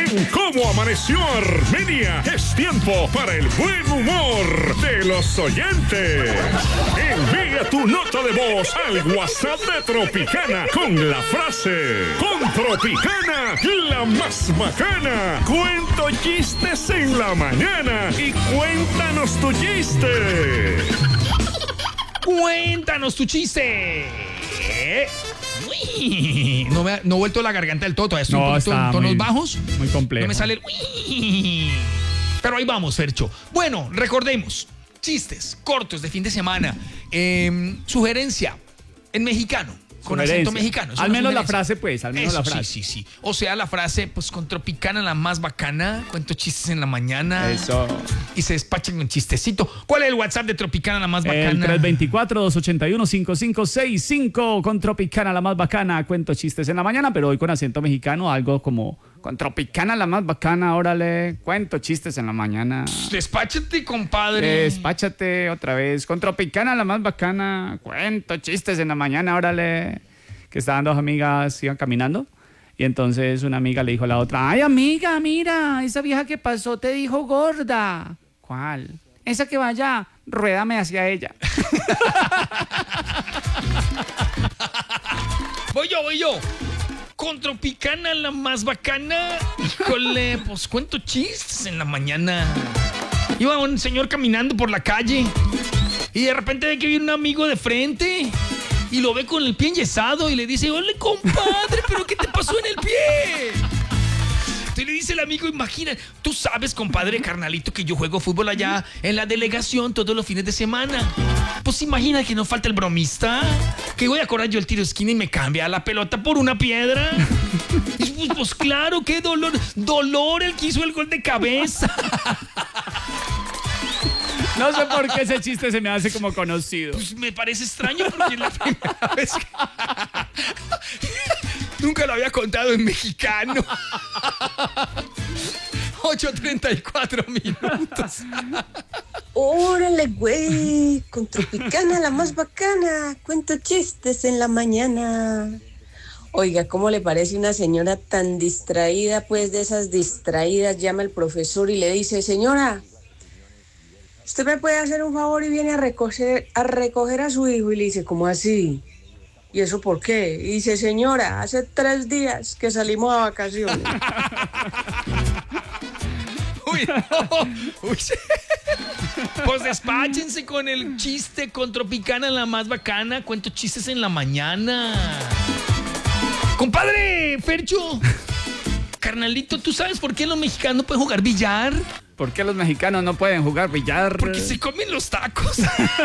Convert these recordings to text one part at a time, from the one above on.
En Cómo Amaneció Armenia es tiempo para el buen humor de los oyentes. Envía tu nota de voz al WhatsApp de Tropicana con la frase: con Tropicana, la más bacana. Cuento chistes en la mañana y cuéntanos tu chiste. Cuéntanos tu chiste. Uy, no he vuelto la garganta del todo. Todavía estoy un poquito en tonos bajos. Muy complejo. No me sale el uy. Pero ahí vamos, Fercho. Bueno, recordemos. Chistes cortos de fin de semana. Sugerencia en mexicano. Con acento mexicano. Al menos la frase, pues. Al menos la frase. Sí. O sea, la frase, pues, con Tropicana, la más bacana. Cuento chistes en la mañana. Eso. Y se despachan con chistecito. ¿Cuál es el WhatsApp de Tropicana, la más bacana? El 324-281-5565. Con Tropicana, la más bacana. Cuento chistes en la mañana, pero hoy con acento mexicano. Algo como: con Tropicana, la más bacana. Órale, cuento chistes en la mañana. Despáchate, compadre. Despáchate otra vez. Con Tropicana, la más bacana. Cuento chistes en la mañana. Órale. Que estaban dos amigas, iban caminando. Y entonces una amiga le dijo a la otra: ay, amiga, mira, esa vieja que pasó te dijo gorda. ¿Cuál? Esa que vaya, ruédame hacia ella. Voy yo. Con Tropicana, la más bacana. Híjole, pues cuento chistes en la mañana. Iba un señor caminando por la calle y de repente ve que viene un amigo de frente y lo ve con el pie enyesado y le dice: ¡ole, compadre! ¿Pero qué te pasó en el pie? Entonces le dice el amigo: imagina, tú sabes, compadre, carnalito, que yo juego fútbol allá en la delegación todos los fines de semana. Pues imagina que no falta el bromista, que voy a correr yo el tiro de esquina y me cambia la pelota por una piedra. Y pues claro, qué dolor el que hizo el gol de cabeza. No sé por qué ese chiste se me hace como conocido. Pues me parece extraño porque es la primera vez que... Nunca lo había contado en mexicano. 8:34 minutos. Órale, güey, con Tropicana, la más bacana. Cuento chistes en la mañana. Oiga, ¿cómo le parece una señora tan distraída? Pues de esas distraídas, llama el profesor y le dice: señora, ¿usted me puede hacer un favor y viene a recoger a su hijo? Y le dice: ¿cómo así? ¿Y eso por qué? Y dice: señora, hace 3 días que salimos a vacaciones. Uy, no. Uy. Pues despáchense con el chiste con Tropicana, la más bacana. Cuento chistes en la mañana. Compadre Fercho, carnalito, ¿tú sabes por qué los mexicanos no pueden jugar billar? ¿Por qué los mexicanos no pueden jugar billar? Porque se comen los tacos.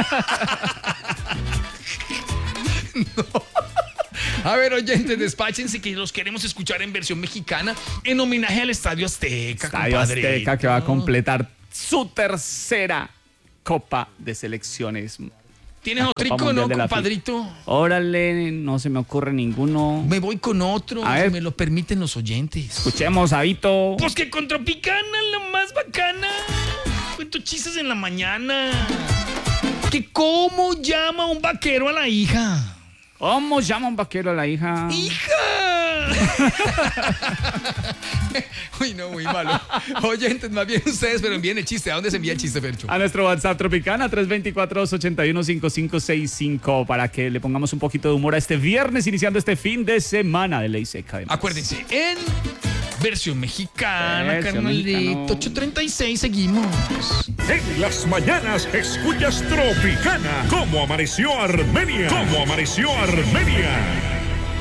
No. A ver, oyentes, despáchense que los queremos escuchar en versión mexicana en homenaje al Estadio Azteca, Estadio Azteca, que va a completar su tercera Copa de Selecciones. ¿Tienes otro, no, compadrito? Órale, no se me ocurre ninguno. Me voy con otro, si me lo permiten los oyentes. Escuchemos, Abito. Pues que con Tropicana, la más bacana. Cuento chistes en la mañana. Que cómo llama un vaquero a la hija. ¿Cómo llama un vaquero a la hija? ¡Hija! Uy, no, muy malo. Oyentes, más bien ustedes, pero envíen el chiste. ¿A dónde se envía el chiste, Fercho? A nuestro WhatsApp Tropicana, 324-281-5565, para que le pongamos un poquito de humor a este viernes, iniciando este fin de semana de Ley Seca. Acuérdense, en versión mexicana, carnalito. 8:36, seguimos. En las mañanas escuchas Tropicana. ¿Cómo amaneció Armenia? ¿Cómo amaneció Armenia?